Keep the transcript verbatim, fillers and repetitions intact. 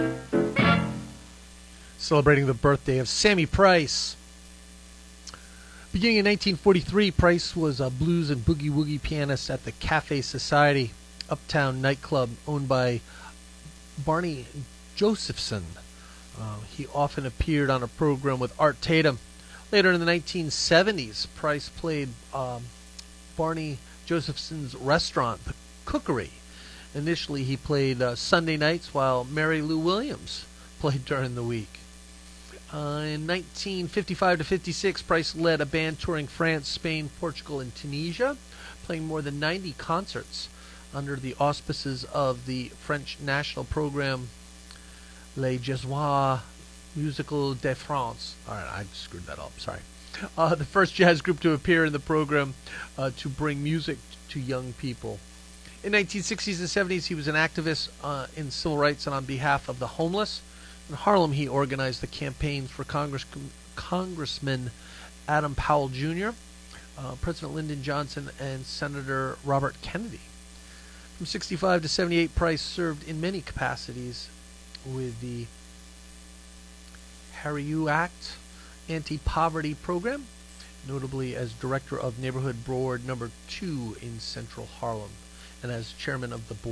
Celebrating the birthday of Sammy Price. Beginning in nineteen forty-three, Price was a blues and boogie-woogie pianist at the Cafe Society, uptown nightclub owned by Barney Josephson. Uh, he often appeared on a program with Art Tatum. Later in the nineteen seventies, Price played um, Barney Josephson's restaurant, The Cookery. Initially, he played uh, Sunday nights while Mary Lou Williams played during the week. Uh, in nineteen fifty-five to fifty-six, Price led a band touring France, Spain, Portugal, and Tunisia, playing more than ninety concerts under the auspices of the French national program Les Jesuits Musical de France. All right, I screwed that up. Sorry. Uh, the first jazz group to appear in the program uh, to bring music to young people. In nineteen sixties and seventies, he was an activist uh, in civil rights and on behalf of the homeless. In Harlem, he organized the campaigns for Congress, Congressman Adam Powell Junior, uh, President Lyndon Johnson, and Senator Robert Kennedy. From sixty-five to seventy-eight, Price served in many capacities with the Hariu Act anti-poverty program, notably as director of Neighborhood Board Number Two in Central Harlem, and as chairman of the board.